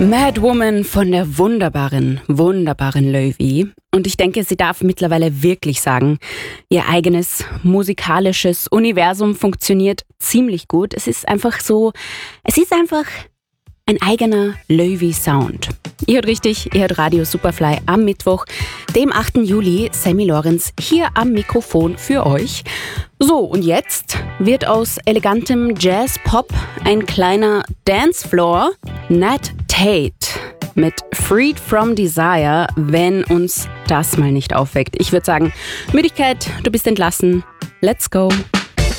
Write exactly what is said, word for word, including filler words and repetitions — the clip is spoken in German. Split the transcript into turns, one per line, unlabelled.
Mad Woman von der wunderbaren, wunderbaren Löwy. Und ich denke, sie darf mittlerweile wirklich sagen, ihr eigenes musikalisches Universum funktioniert ziemlich gut. Es ist einfach so, es ist einfach ein eigener Löwy-Sound. Ihr hört richtig, ihr hört Radio Superfly am Mittwoch, dem achten Juli. Sammy Lorenz hier am Mikrofon für euch. So, und jetzt wird aus elegantem Jazz-Pop ein kleiner Dancefloor. Nat Tate mit Freed from Desire, wenn uns das mal nicht aufweckt. Ich würde sagen, Müdigkeit, du bist entlassen. Let's go.